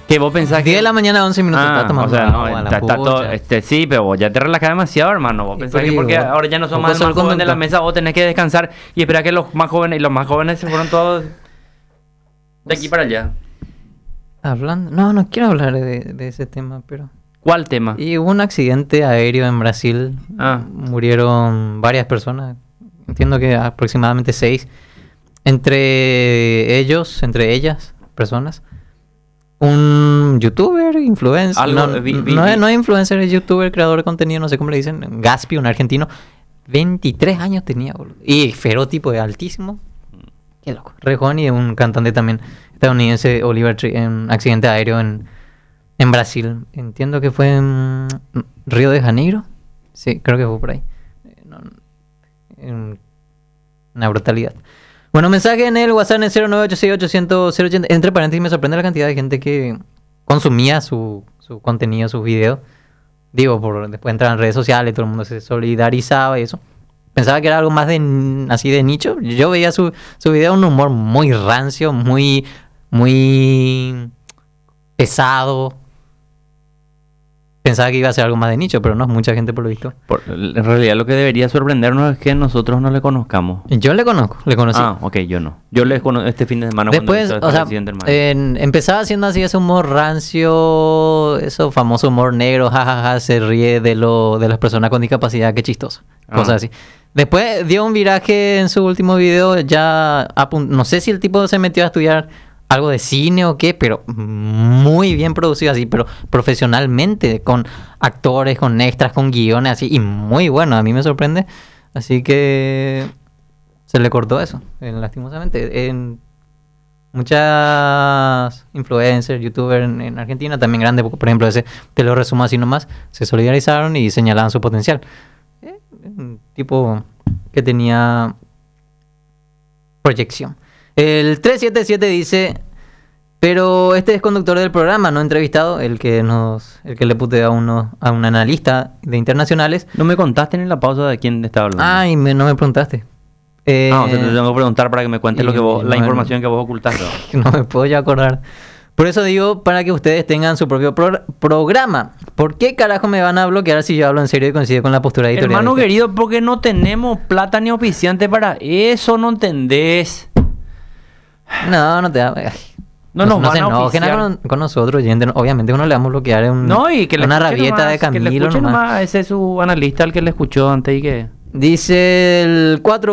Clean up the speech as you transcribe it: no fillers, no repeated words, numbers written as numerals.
Que vos pensás 10 de la mañana, 11 minutos. Ah, está tomando o sea, no, agua, la está todo, pucha. sí, pero vos ya te relajás demasiado, hermano. Vos Y pensás que pero porque vos- ahora ya no son vos más sos el jóvenes de la conductor. mesa, vos tenés que descansar y esperar que los más jóvenes, y los más jóvenes se fueron todos de aquí para allá. Hablando... No, no quiero hablar de ese tema, pero... ¿Cuál tema? Y hubo un accidente aéreo en Brasil. Ah. Murieron varias personas. Entiendo que aproximadamente 6. Entre ellas, personas. Un youtuber, influencer. Algo, No, vi- no es influencer, es youtuber, creador de contenido, no sé cómo le dicen. Gaspi, un argentino. 23 años tenía, boludo. Y ferotipo de altísimo. Qué loco. Re joven, y un cantante también estadounidense, Oliver Tree, en un accidente aéreo en Brasil. Entiendo que fue en Río de Janeiro. Sí, creo que fue por ahí. Una brutalidad. Bueno, mensaje en el WhatsApp en el 0986800080. Entre paréntesis, me sorprende la cantidad de gente que consumía su contenido, sus videos. Digo, después entrar en redes sociales, todo el mundo se solidarizaba y eso. Pensaba que era algo más así de nicho. Yo veía su video, un humor muy rancio, muy pesado. Pensaba que iba a ser algo más de nicho, pero no, mucha gente por lo visto. En realidad lo que debería sorprendernos es que nosotros no le conozcamos. Yo le conocí. Ah, ok, yo no. Yo les conozco este fin de semana Después, cuando o sea, accidente, hermano. empezaba haciendo así ese humor rancio, eso famoso humor negro, jajaja, se ríe de las personas con discapacidad, qué chistoso, cosas así. Después dio un viraje en su último video, ya no sé si el tipo se metió a estudiar algo de cine o qué, pero muy bien producido así, pero profesionalmente, con actores, con extras, con guiones así, y muy bueno, a mí me sorprende. Así que se le cortó eso, lastimosamente. Muchas influencers, youtubers en Argentina, también grandes, por ejemplo, ese te lo resumo así nomás, se solidarizaron y señalaban su potencial. Un tipo que tenía proyección. El 377 dice, pero este es conductor del programa, no entrevistado, el que le putea a un analista de internacionales. No me contaste en la pausa de quién estaba hablando. Ay, no me preguntaste. O sea, te tengo que preguntar para que me cuentes la información que vos ocultaste. No me puedo ya acordar. Por eso digo, para que ustedes tengan su propio programa. ¿Por qué carajo me van a bloquear si yo hablo en serio y coincido con la postura editorial? Hermano querido, porque no tenemos plata ni auspiciante para eso, ¿no entendés? No te da... No nos van se a enojen auspiciar con nosotros, gente. Obviamente uno le vamos a bloquear y que una rabieta de Camilo que le escuche nomás. nomás. Ese es su analista, el que le escuchó antes y que... Dice el 4